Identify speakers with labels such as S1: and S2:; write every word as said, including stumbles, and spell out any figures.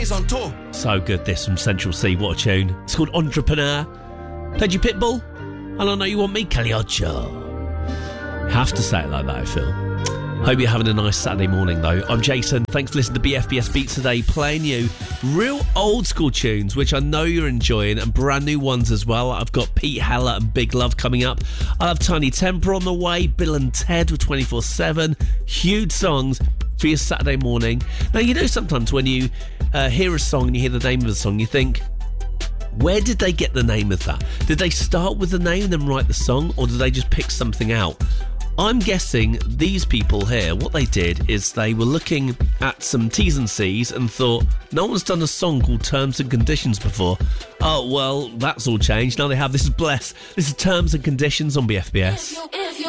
S1: days on tour.
S2: So good, this from Central C. What a tune. It's called Entrepreneur. Played you Pitbull. And I know you want me, Kelly Ocho. Have to say it like that, I feel. Hope you're having a nice Saturday morning, though. I'm Jason. Thanks for listening to B F B S Beats today, playing you real old school tunes, which I know you're enjoying, and brand new ones as well. I've got Pete Heller and Big Love coming up. I'll have Tiny Temper on the way, Bill and Ted with twenty-four seven. Huge songs for your Saturday morning. Now, you know sometimes when you uh, hear a song and you hear the name of the song, you think, where did they get the name of that? Did they start with the name and then write the song, or did they just pick something out? I'm guessing these people here, what they did is they were looking at some T's and C's and thought, no one's done a song called Terms and Conditions before. Oh, well, that's all changed. Now they have. This is Bless. This is Terms and Conditions on B F B S.